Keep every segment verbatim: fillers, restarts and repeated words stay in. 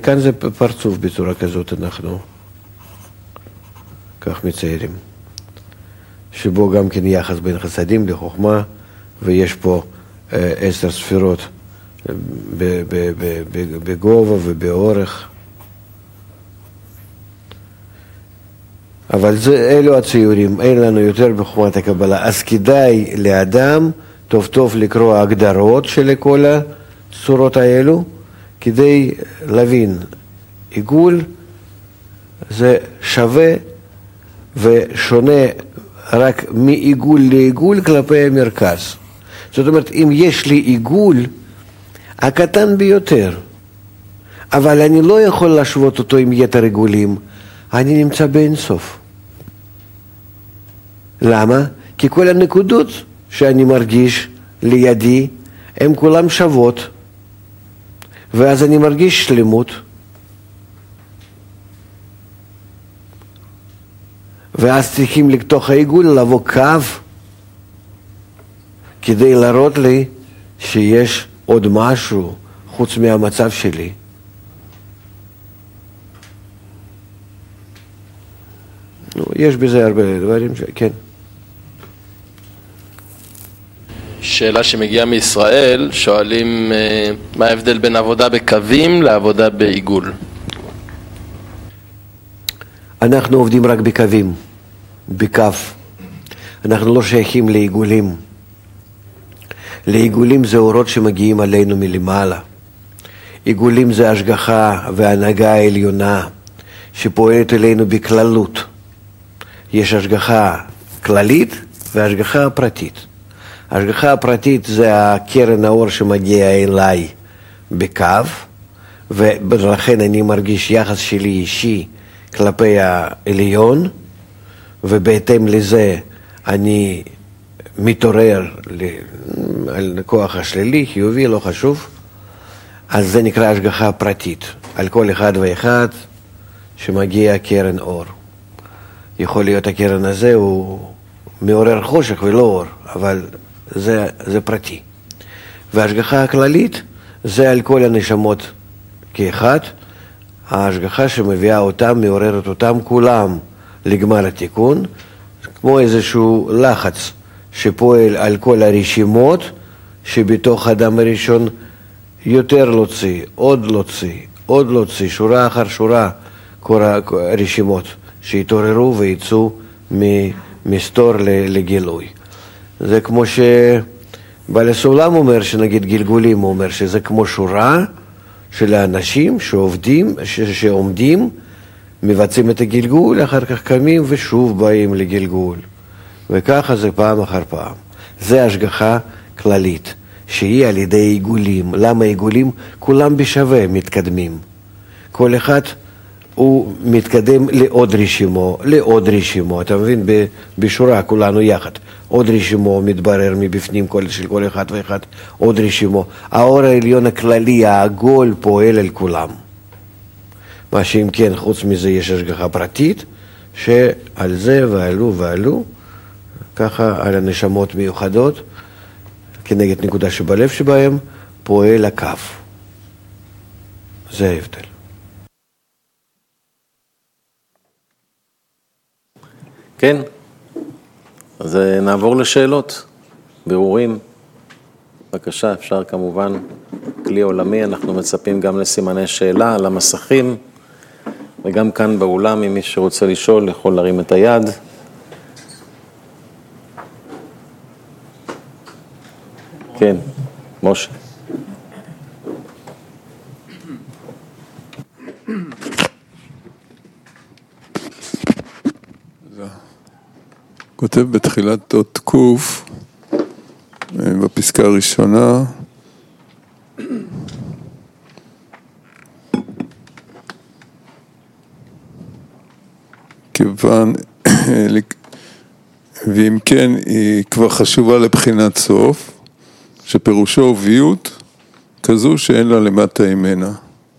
כאן זה פרצוף בצורה כזאת, אנחנו כך מציירים, שבו גם כן יחס בין חסדים לחוכמה, ויש פה אה, עשר ספירות בגובה ובאורך. אבל זה, אלו הציורים, אין לנו יותר בחוכמת הקבלה. אז כדאי לאדם טוב טוב לקרוא הגדרות של כל הצורות האלו, כדי להבין, עיגול זה שווה ושונה רק מעיגול לעיגול כלפי המרכז. זאת אומרת, אם יש לי עיגול הקטן ביותר, אבל אני לא יכול להשוות אותו עם יתר עיגולים, אני נמצא באינסוף. למה? כי כל הנקודות שאני מרגיש לידי, הן כולן שוות, ואז אני מרגיש שלמות. ואז צריכים לתוך העיגול לבוא קו, כדי להראות לי שיש עוד משהו חוץ מהמצב שלי. יש בזה הרבה דברים, ש... כן. שאלה שמגיעה מישראל, שואלים מה ההבדל בין עבודה בקווים לעבודה בעיגול? אנחנו עובדים רק בקווים, בקו. אנחנו לא שייכים לעיגולים. לעיגולים זה אורות שמגיעים עלינו מלמעלה. עיגולים זה השגחה והנהגה העליונה שפועלת אלינו בכללות. יש השגחה כללית והשגחה פרטית. ההשגחה הפרטית זה הקרן האור שמגיע אליי בקו, ולכן אני מרגיש יחס שלי אישי כלפי העליון, ובהתאם לזה אני מתעורר על כוח השלילי, חיובי, לא חשוב. אז זה נקרא השגחה פרטית, על כל אחד ואחד שמגיע קרן אור. יכול להיות הקרן הזה הוא מעורר חושך ולא אור, אבל זה, זה פרטי. וההשגחה הכללית זה על כל הנשמות כאחד, ההשגחה שמביאה אותם, מעוררת אותם כולם לגמר התיקון, כמו איזשהו לחץ שפועל על כל הרשימות שבתוך האדם הראשון יותר להוציא, עוד להוציא, עוד להוציא, שורה אחר שורה, כל הרשימות שהתעוררו ויצאו מסתור לגילוי. זה כמו שבעל הסולם אומר, שנגיד גלגולים, הוא אומר שזה כמו שורה של האנשים שעובדים, ש- שעומדים, מבצעים את הגלגול, אחר כך קמים ושוב באים לגלגול. וככה זה פעם אחר פעם. זה השגחה כללית, שהיא על ידי עיגולים. למה עיגולים? כולם בשווה מתקדמים. כל אחד הוא מתקדם לעוד רשימו, לעוד רשימו. אתה מבין? בשורה כולנו יחד. עוד רשימו מתברר מבפנים כל, של כל אחד ואחד. עוד רשימו. האור העליון הכללי, העגול, פועל על כולם. מה שאם כן, חוץ מזה יש השגחה פרטית, שעל זה ועלו ועלו, ככה על הנשמות מיוחדות, כנגד נקודה שבלב שבהם, פועל הקו. זה ההבדל. כן, אז נעבור לשאלות, בירורים. בבקשה, אפשר כמובן, כלי עולמי, אנחנו מצפים גם לסימני שאלה על המסכים, וגם כאן באולם, אם מי שרוצה לשאול, יכול להרים את היד. כן, משה. כותב בתחילת אות קוף, בפסקה הראשונה, כיוון, ואם כן, היא כבר חשובה לבחינת סוף, שפירושו הוביות כזו שאין לה למטה ממנה.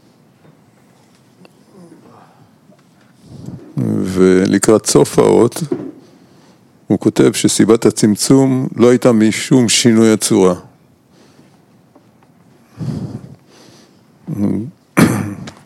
ולקראת סוף האות, הוא כותב שסיבת הצמצום לא הייתה משום שינוי הצורה.